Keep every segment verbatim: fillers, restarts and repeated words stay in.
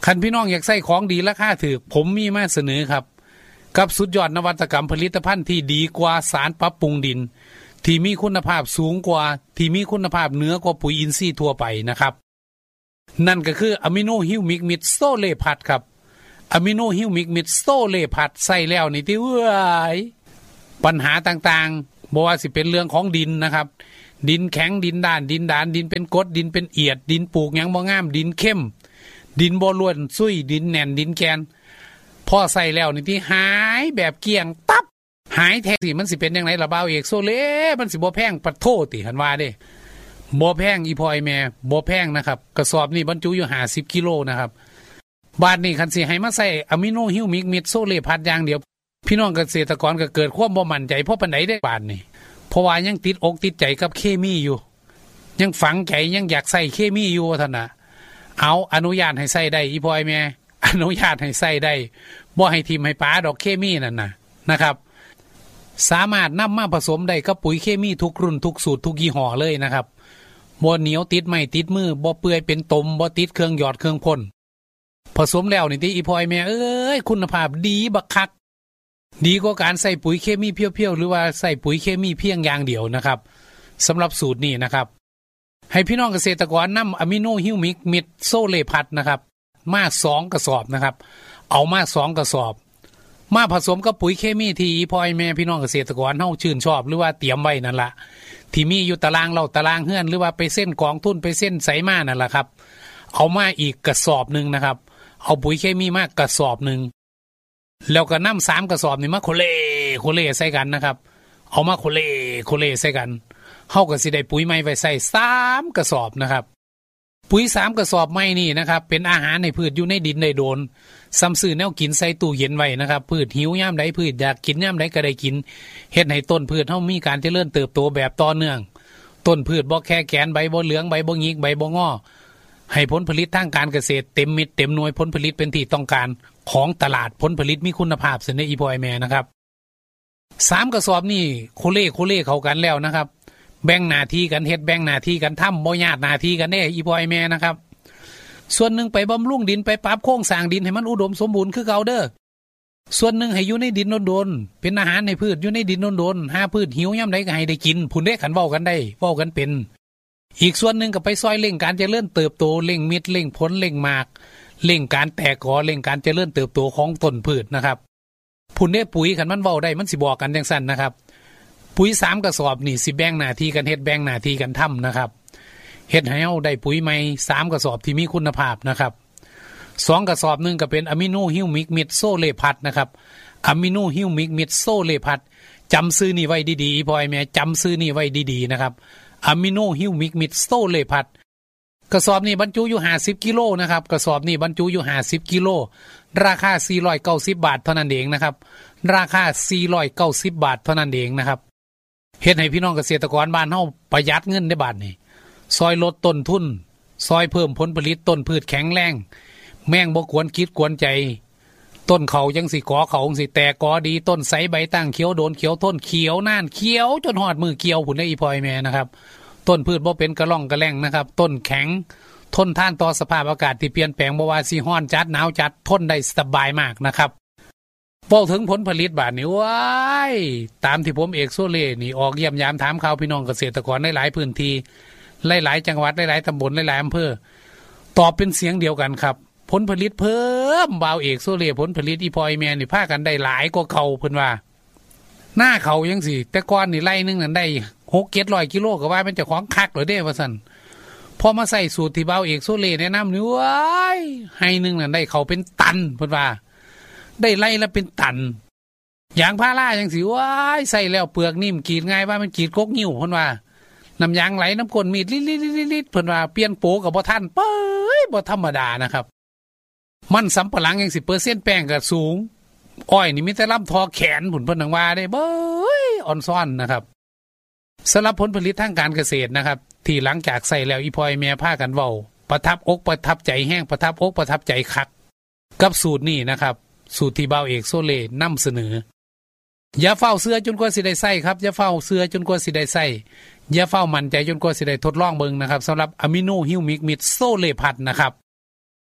คันพี่น้องอยากใส่ของดีราคาถูกผมมีมาเสนอครับกับสุดยอดนวัตกรรมผลิตภัณฑ์ที่ดีกว่าสารปรับปรุงดินที่มีคุณภาพสูงกว่าที่มีคุณภาพเหนือกว่าปุ๋ยอินทรีย์ทั่วไปนะครับนั่นก็คืออะมิโนฮิวมิกมิดโซเลพัดครับอะมิโนฮิวมิกมิดโซเลพัดใส่แล้วนี่ที่เว้ยปัญหาต่างๆบ่ว่าสิเป็นเรื่องของดินนะครับดินแข็งดินด้านดินดานดินเป็นกรดดินเป็นเอียดดินปลูกหยังบ่งามดินเข้มดินบ่ล้วนซุยดินแน่นดินแกนพอใส่แล้วนี่ที่หายแบบเกลี้ยงตับหายแท้สิมันสิเป็นจังได๋ล่ะบ่าวเอกโซเลมันสิบ่แพงปะโทติหันว่าเด้บ่แพงอีพอยแม่บ่แพงนะครับกระสอบนี่บรรจุอยู่ห้าสิบกิโลนะครับบาดนี้คันสิให้มาใส่อะมิโนฮิวมิกมิดโซเลพัดอย่างเดียวพี่น้องเกษตรกรก็เกิดความบ่มั่นใจเพราะปานใดได้บาดนี้เพราะว่ายังติดอกติดใจกับเคมีอยู่ยังฝังใจยังอยากใส่เคมีอยู่ท่านน่ะเอาอนุญาตให้ใส่ได้อีพอยแม่อนุญาตให้ใส่ได้บ่ให้ทิ่มให้ปาดอกเคมีนั่นน่ะนะครับสามารถนำมาผสมได้กับปุ๋ยเคมีทุกรุ่นทุกสูตรทุกยี่ห้อเลยนะครับบ่เหนียวติดไม่ติดมือบ่เปื่อยเป็นตมบ่ติดเครื่องหยอดเครื่องพ่นผสมแล้วนี่ที่อีพอยแม่เอ้ยคุณภาพดีบักคักดีกว่าการใส่ปุ๋ยเคมีเพียวๆหรือว่าใส่ปุ๋ยเคมีเพียงอย่างเดียวนะครับสำหรับสูตรนี้นะครับให้พี่น้องเกษตรกรนำอะมิโนฮิวมิกมิดโซเลพัดนะครับมาสองกระสอบนะครับเอามาสองกระสอบมาผสมกับปุ๋ยเคมีที่อีพอยแม่พี่น้องเกษตรกรเฮาชื่นชอบหรือว่าเตรียมไว้นั่นล่ะที่มีอยู่ตารางเราตารางเฮือนหรือว่าไปเส้นกองทุนไปเส้นไสมานั่นล่ะครับเอามาอีกกระสอบนึงนะครับเอาปุ๋ยเคมีมากระสอบนึงแล้วก็นำสามกระสอบนี่มาโคเลโคเลใส่กันนะครับเอามาโคเลโคเลใส่กันเฮาก็สิได้ปุ๋ยใหม่ไว้ใส่สามกระสอบนะครับปุ๋ยสามกระสอบใหม่นี่นะครับเป็นอาหารให้พืชอยู่ในดินได้โดนซ้ำซื้อแนวกินใส่ตู้เย็นไว้นะครับพืชหิวยามใดพืชอยากกินยามใดก็ได้กินเฮ็ดให้ต้นพืชเฮามีการเจริญเติบโตแบบต่อเนื่องต้นพืชบ่แค่แกนใบบ่เหลืองใบบ่หงิกใบบ่งอให้ผลผลิตทางการเกษตรเต็มมิตรเต็มหน่วยผลผลิตเป็นที่ต้องการของตลาดผลผลิตมีคุณภาพเสนออีพอยแม่นะครับสามกระสอบนี่โคเล่โคเล่เข้ากันแล้วนะครับแบ่งหน้าที่กันเฮ็ดแบ่งหน้าที่กันทำบ่ญาติหน้าที่กันแน่อีพอยแม่นะครับส่วนหนึ่งไปบำรุงดินไปปรับโครงสร้างดินให้มันอุดมสมบูรณ์คือเก่าเด้อส่วนหนึ่งให้อยู่ในดินโดนๆเป็นอาหารให้พืชอยู่ในดินโดนๆหาพืชหิวยามใดก็ให้ได้กินพุ่นเด้ขันเว้ากันได้เว้ากันเป็นอีกส่วนหนึ่งก็ไปซอยเร่งการเจริญเติบโตเร่งเม็ดเร่งผลเร่งหมากเร่งการแตกกอเร่งการเจริญเติบโตของต้นพืชนะครับพุ่นเด้ปุ๋ยขันมันเว้าได้มันสิบอกกันจังซั่นนะครับปุ๋ยสามกระสอบนี่สิแบ่งหน้าที่กันเฮ็ดแบ่งหน้าที่กันทำนะครับเฮ็ดให้เฮาได้ปุ๋ยใหม่สามกระสอบที่มีคุณภาพนะครับสองกระสอบนึงก็เป็นอะมิโนฮิวมิกมิดโซเลพัดนะครับอะมิโนฮิวมิกมิดโซเลพัดจำชื่อนี่ไว้ดีๆพ่อไอ้แม่จำชื่อนี่ไว้ดีๆนะครับอะมิโนฮิวมิกมิดโซเลพัดกระสอบนี้บรรจุอยู่ห้าสิบกิโลนะครับกระสอบนี้บรรจุอยู่ห้าสิบกิโลราคาสี่ร้อยเก้าสิบบาทเท่านั้นเองนะครับราคาสี่ร้อยเก้าสิบบาทเท่านั้นเองนะครับเฮ็ดให้พี่น้องเกษตรกรบ้านเฮาประหยัดเงินได้บาทนี่ซอยลดต้นทุนซอยเพิ่มผลผลิตต้นพืชแข็งแรงแม่งบ่ควรคิดกวนใจต้นเขาจังสิกอเขาจังสิแตกกอดีต้นใสใบตั้งเขียวโดนเขียวต้นเขียวนานเขียวจนหอดมือเกี่ยวพุ่นได้อีพอยแม่นะครับต้นพืชบ่เป็นกระล่องกระแล่งนะครับต้นแข็งทนทานต่อสภาพอากาศที่เปลี่ยนแปลงบ่ว่าสิร้อนจัดหนาวจัดทนได้สบายมากนะครับเว้าถึงผลผลิตบาดนี้ว้ายตามที่ผมเอกโซเล่นี่ออกเยี่ยมยามถามข่าวพี่น้องเกษตรกรในหลายพื้นที่หลายๆจังหวัดหลายๆตำบลหลายๆอำเภอตอบเป็นเสียงเดียวกันครับผลผลิตเพิ่มบ่าวเอกโซเล่ผลผลิตอีพอยแม่นี่พากันได้หลายกว่าเก่าเพิ่นว่าหน้าเขายังสิแต่ก่อนนี่ไร่นึงนั่นได้หก เจ็ดร้อยกิโลก็ว่ามันจะของคักเหรอเด้ว่าซั่นพอมาใส่สูตรที่บ่าวเอกโซเล่แนะนำนี่ว้ายให้นึงนั่นได้เขาเป็นตันเพิ่นว่าได้ไร่ละเป็นตันยางพาราจังสิว้ายใส่แล้วเปลือกนิ่มกรีดง่ายว่ามันกรีดกกนิ้วเพิ่นว่าน้ำยางไหลน้ำก้นมีดลิดๆๆๆเพิ่นว่าเปลี่ยนโปก็บ่ทันเป้ยบ่ธรรมดานะครับมันสำปะหลังยัง สิบเปอร์เซ็นต์ แป้งก็สูงอ้อยนี่มีแต่ลำทอแขนผุนเพิ่นว่าได้เบ้ยอ่อนซ่อนนะครับสำหรับผลผลิตทางการเกษตรนะครับที่หลังจากใส่แล้วอีพอยแม่พากันเว้าประทับอกประทับใจแห้งประทับอกประทับใจคักกับสูตรนี้นะครับสูตรที่บ่าวเอกโซเล่นำเสนออย่าเฝ้าเสื้อจนกว่าสิได้ใส่ครับอย่าเฝ้าเสื้อจนกว่าสิได้ใส่อย่าเฝ้ามั่นใจจนกว่าสิได้ทดลองเบิ่งนะครับสำหรับอะมิโนฮิวมิกมิดโซเลพัดนะครับ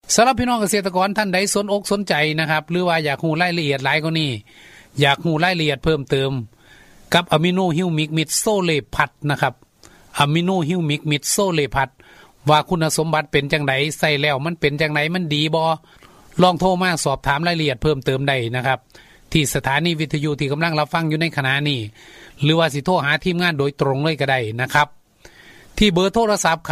สำหรับพี่น้องเกษตรกรท่านใดสนอกสนใจนะครับหรือว่าอยากรู้รายละเอียดหลายกว่านี้อยากรู้รายละเอียดเพิ่มเติมกับอะมิโนฮิวมิกมิดโซเลพัดนะครับอะมิโนฮิวมิกมิดโซเลพัดว่าคุณสมบัติเป็นจังไดใส่แล้วมันเป็นจังไดมันดีบ่ลองโทรมาสอบถามรายละเอียดเพิ่มเติมได้นะครับที่สถานีวิทยุที่กำลังรับฟังอยู่ในขณะนี้หรือว่าสิโทรหาทีมงานโดยตรงเลยก็ได้นะครับที่เบอร์โทรศัพท์